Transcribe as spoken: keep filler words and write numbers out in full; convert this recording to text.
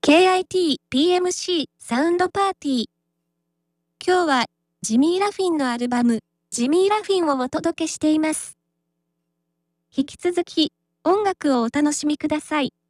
ケーアイティーピーエムシー サウンドパーティー。今日はジミー・ラフィンのアルバムジミー・ラフィンをお届けしています。引き続き音楽をお楽しみください。